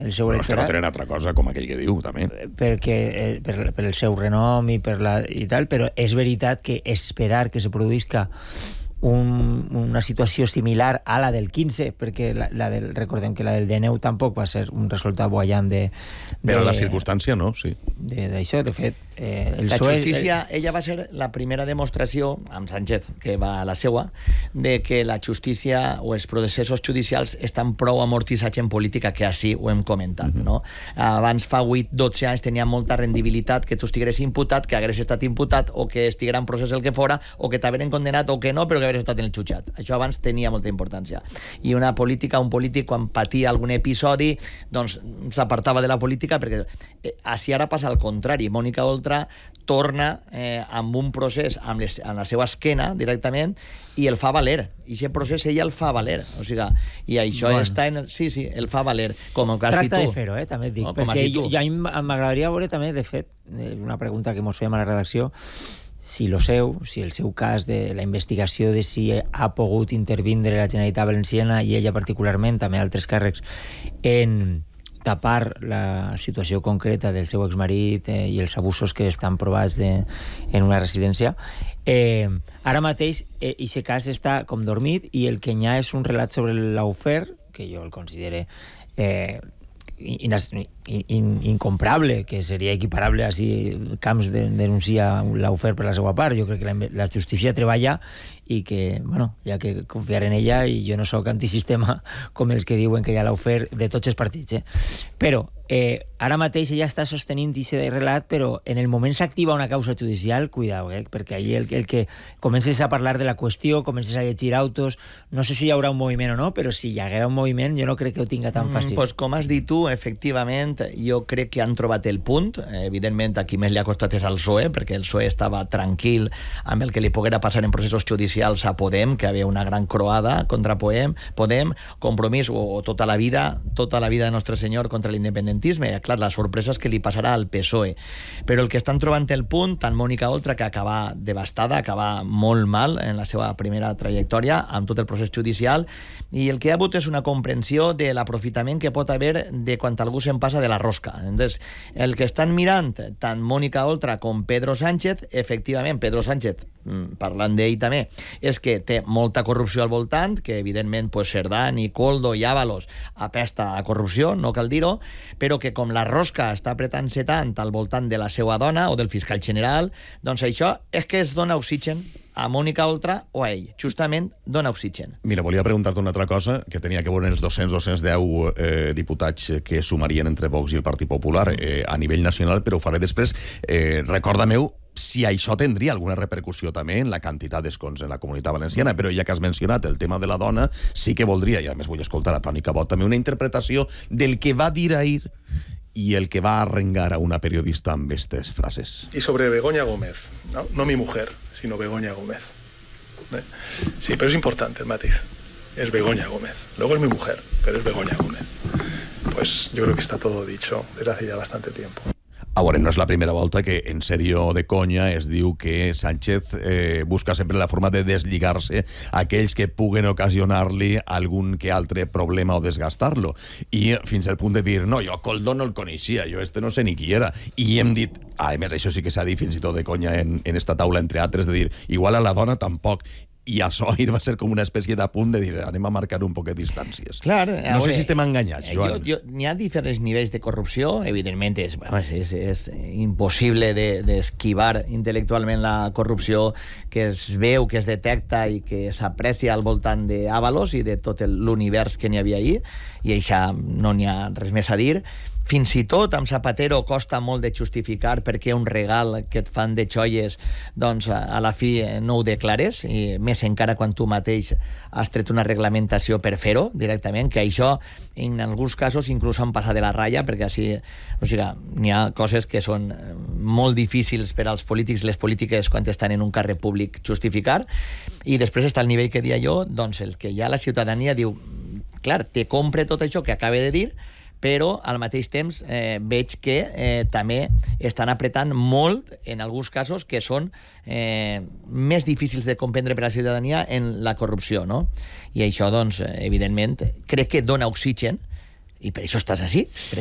el seu electorat. electorat. No tenen altra cosa, com aquell que diu, també. Perquè, per el seu renom i tal, però és veritat que esperar que se produïsca una situació similar a la del 15, perquè recordem que la del 19 tampoc va ser un resultat boallant però la circumstància no, sí. D'això, de fet, la justícia, ella va ser la primera demostració, amb Sánchez, que va a la seua, de que la justícia o els processos judicials estan prou amortitzats en política, que així ho hem comentat, no? Abans, fa 8-12 anys, tenia molta rendibilitat que tu estigueres imputat, que hagués estat imputat, o que estiguera en procés el que fora, o que t'haveren condenat o que no, però que hagués estat en el jutjat. Això abans tenia molta importància. I un polític, quan patia algun episodi, doncs s'apartava de la política, perquè així ara passa al contrari. Mònica Oltra torna amb un procés amb la seva esquena directament i el fa valer. I aquest procés ella el fa valer. O sigui, i això està en... Sí, el fa valer. Com el que has dit tu. Tracta de fer-ho, també et dic. No, perquè a mi m'agradaria veure també, de fet, una pregunta que mos fem a la redacció, si el seu cas de la investigació de si ha pogut intervindre la Generalitat Valenciana i ella particularment, també altres càrrecs, en tapar la situació concreta del seu exmarit i els abusos que estan provats en una residència. Ara mateix, aquest cas està com dormit i el que hi ha és un relat sobre l'Aufer, que jo el considere incomparable, que seria equiparable a si Camps denuncia l'Aufer per la seva part. Jo crec que la justícia treballa i que, bueno, hi ha que confiar en ella, i jo no sóc antisistema com els que diuen que hi ha l'Aufer de tots els partits, però ara mateix ella està sostenint aquest relat, però en el moment s'activa una causa judicial, cuidao, perquè ahir el que comences a parlar de la qüestió, comences a llegir autos, no sé si hi haurà un moviment o no, però si hi haguera un moviment jo no crec que ho tinga tan fàcil. Pues com has dit tu, efectivament, jo crec que han trobat el punt. Evidentment, a qui més li ha costat és al PSOE, perquè el PSOE estava tranquil amb el que li poguera passar en processos judicials a Podem, que havia una gran croada contra Podem, Compromís o tota la vida de Nostre Senyor contra l'independentisme. Clar, la sorpresa és que li passarà al PSOE. Però el que estan trobant el punt, tant Mònica Oltra, que acaba devastada, acaba molt mal en la seva primera trajectòria, amb tot el procés judicial, i el que hi ha hagut és una comprensió de l'aprofitament que pot haver de quan algú se'n passa de la rosca. Entonces, el que estan mirant tant Mònica Oltra com Pedro Sánchez, efectivament, Pedro Sánchez, parlant d'ell també, és que té molta corrupció al voltant, que evidentment Cerdán i Koldo i Ábalos apesta a corrupció, no cal dir-ho, però que com la rosca està apretant-se tant al voltant de la seva dona o del fiscal general, doncs això és que es dona oxigen a Mònica Oltra o a ell. Justament dona oxigen. Mira, volia preguntar-te una altra cosa que tenia que veure els 210 diputats que sumarien entre Vox i el Partit Popular a nivell nacional, però ho faré després. Recorda-meu si això tindria alguna repercussió també en la quantitat d'escons en la Comunitat Valenciana, però ja que has mencionat el tema de la dona, sí que voldria, i a més vull escoltar a Toni Cabot, també una interpretació del que va dir ahir y el que va a arrengar a una periodista amb estas frases. Y sobre Begoña Gómez, no mi mujer, sino Begoña Gómez. Sí, pero es importante el matiz. Es Begoña Gómez. Luego es mi mujer, pero es Begoña Gómez. Pues yo creo que está todo dicho desde hace ya bastante tiempo. Ahora, no és la primera volta que, en sèrio de conya, es diu que Sánchez busca sempre la forma de deslligar-se a aquells que puguen ocasionar-li algun que altre problema o desgastar-lo. I fins al punt de dir, no, jo a Koldo no el coneixia, jo no sé ni qui era. I hem dit, a més, això sí que s'ha dit fins i tot de conya en esta taula, entre altres, de dir, igual a la dona tampoc. I això va ser com una espècie de punt de dir anem a marcar un poc de distàncies. Clar, no sé si estem enganyats, Joan. N'hi ha diferents nivells de corrupció. Evidentment és impossible d'esquivar intel·lectualment la corrupció que es veu, que es detecta i que s'aprecia al voltant d'Ábalos i de tot l'univers que n'hi havia ahir, i això no n'hi ha res més a dir. Fins i tot amb Zapatero costa molt de justificar per què un regal que et fan de joies, doncs a la fi no ho declares, i més encara quan tu mateix has tret una reglamentació per fer-ho directament, que això en alguns casos inclús han passat de la ratlla, perquè així, o sigui, n'hi ha coses que són molt difícils per als polítics, les polítiques, quan estan en un càrrec públic, justificar. I després està el nivell que dia jo, doncs el que ja la ciutadania diu, clar, te compre tot això que acabe de dir, però al mateix temps veig que també estan apretant molt en alguns casos que són més difícils de comprendre per a la ciutadania en la corrupció, no? I això, doncs, evidentment, crec que dona oxigen i per això estàs així.